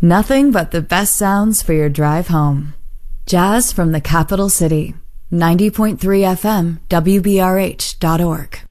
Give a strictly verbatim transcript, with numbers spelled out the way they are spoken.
Nothing but the best sounds for your drive home. Jazz from the capital city. ninety point three F M, W B R H dot org.